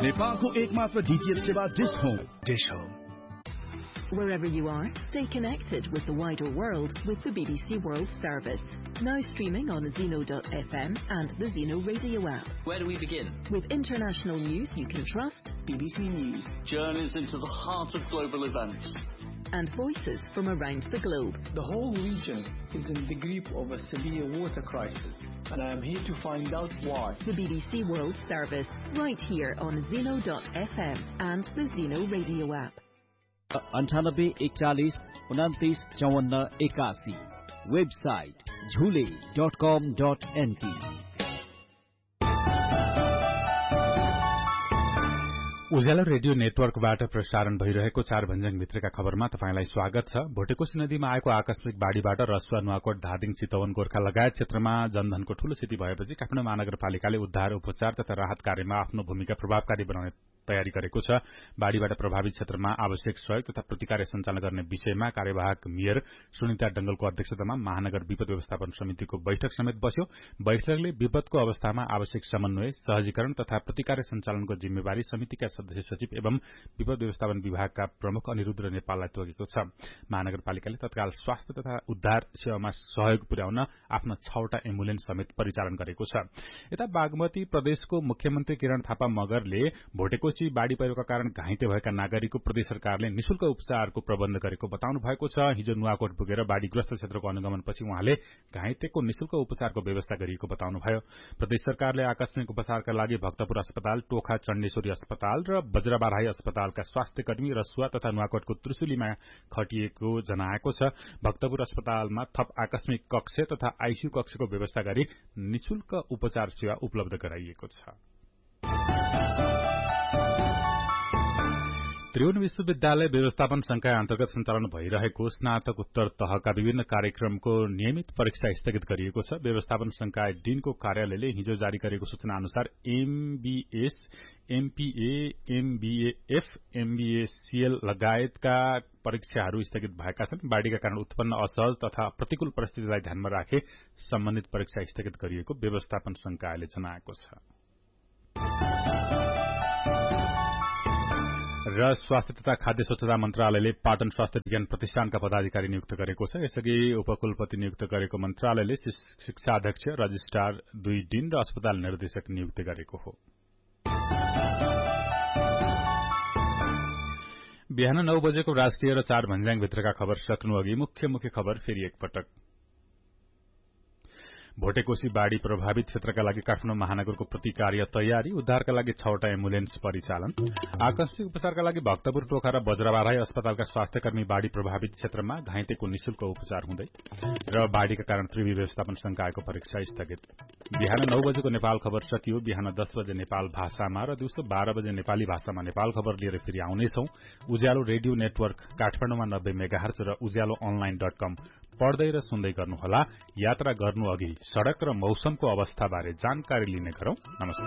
नेपालको एकमात्र DTH सेवा dish home. Wherever you are, stay connected with the wider world with the BBC World Service. Now streaming on Zeno.fm and the Zeno radio app. Where do we begin? With international news you can trust. BBC News. Journeys into the heart of global events. And voices from around the globe. The whole region is in the grip of a severe water crisis, and I am here to find out why. The BBC World Service, right here on Zeno.fm and the Zeno radio app. 9841295481 website झुले.com.np। Ujyaalo radio नेटवर्कबाट प्रसारण भइरहेको चार भन्ज्याङ भित्रका खबरमा तपाईंलाई स्वागत छ। भोटेकोशी नदीमा आएको आकस्मिक बाढ़ीबाट रसुवा, नुवाकोट, धादिङ, चितवन, गोर्खा लगायत क्षेत्रमा जनधनको ठूलो क्षति भएपछि काठमाडौँ महानगरपालिकाले उद्धार, उपचार तथा राहत कार्यमा आफ्नो भूमिका प्रभावकारी बनाउने तयारी गरेको छ। बाढ़ीबाट प्रभावित क्षेत्रमा आवश्यक सहयोग तथा प्रतिकार सञ्चालन गर्ने विषयमा कार्यवाहक मेयर सुनिता डंगलको अध्यक्षतामा महानगर विपद व्यवस्थापन समितिको बैठक समेत बस्यो। बैठकले विपदको अवस्थामा आवश्यक समन्वय, सहजीकरण तथा प्रतिकार सञ्चालनको जिम्मेवारी समितिका सदस्य सचिव एवं विपद व्यवस्थापन विभागका प्रमुख अनिरुद्ध नेपाललाई तोकेको छ। महानगरपालिकाले तत्काल स्वास्थ्य तथा उद्धार सेवामा सहयोग पुर्याउन आफ्ना 6वटा एम्बुलेन्स समेत परिचालन गरेको छ। यता बागमती प्रदेशको मुख्यमन्त्री किरण थापा मगरले भोटेको बाढ़ी पहिरोका कारण घाइते भएका नागरिकको प्रदेश सरकारले निशुल्क उपचारको प्रबन्ध गरेको बताउनु भएको छ। हिजो नुवाकोट पुगेर बाढ़ीग्रस्त क्षेत्रको अनुगमनपछि उहाँले घाइतेको निशुल्क उपचारको व्यवस्था गरिएको बताउनुभयो। प्रदेश सरकारले आकस्मिक उपचारका लागि भक्तपुर अस्पताल, टोखा चण्डेश्वरी अस्पताल र बज्रबाराई अस्पतालका स्वास्थ्यकर्मी रसुवा तथा नुवाकोटको त्रिशुलीमा खटिएको जनाएको छ। भक्तपुर अस्पतालमा थप आकस्मिक कक्ष तथा आईसीयू कक्षको व्यवस्था गरी निशुल्क उपचार सेवा उपलब्ध गराइएको छ। त्रिभुवन विश्वविद्यालय व्यवस्थापन संकाय अन्तर्गत सञ्चालन भइरहेको स्नातकोत्तर तहका विभिन्न कार्यक्रमको नियमित परीक्षा स्थगित गरिएको छ। व्यवस्थापन संकाय डीनको कार्यालयले हिजो जारी गरेको सूचना अनुसार एमबीएस, एमपीए, एमबीएफ, एमबीएसीएल लगायतका परीक्षाहरू स्थगित भएका छन्। बाढ़ीका कारण उत्पन्न असहज तथा प्रतिकूल परिस्थितिलाई ध्यानमा राखे सम्बन्धित परीक्षा स्थगित गरिएको व्यवस्थापन संकायले जनाएको छ। र स्वास्थ्य तथा खाद्य स्वच्छता मन्त्रालयले पाटन स्वास्थ्य विज्ञान प्रतिष्ठानका पदाधिकारी नियुक्त गरेको छ। यसअघि उपकुलपति नियुक्त गरेको मन्त्रालयले शिक्षा अध्यक्ष, रजिस्ट्रार, 2 डिन र अस्पताल निर्देशक नियुक्त गरेको हो। बिहान 9 बजेको राष्ट्रिय र 4 भन्ज्याङ भित्रका खबर सक्नु अघि मुख्य खबर फेरि एकपटक। भोटेकोशी बाढ़ी प्रभावित क्षेत्रका लागि काठमाडौँ महानगरको प्रतिकार्य तयारी, उद्धारका लागि 6वटा एम्बुलेन्स परिचालन, आकस्मिक उपचारका लागि भक्तपुर, टोखा र बज्रबाराई अस्पतालका स्वास्थ्यकर्मी बाढ़ी प्रभावित क्षेत्रमा घाइतेको निशुल्क उपचार हुँदै र बाढ़ीका कारण त्रिभुवन व्यवस्थापन संकायको परीक्षा स्थगित। बिहान 9 बजेको नेपाल खबर सकियो। बिहान 10 बजे नेपाल भाषामा र दिउँसो 12 बजे नेपाली भाषामा नेपाल खबर लिएर फेरि आउनेछौं। उज्यालो रेडियो नेटवर्क काठमाडौँमा 90 मेगाहर्ज र उज्यालो online.com पढ्दै र सुन्दै गर्नुहोला। यात्रा गर्नु अघि सड़क र मौसमको अवस्थाबारे जानकारी लिने गरौं। नमस्कार।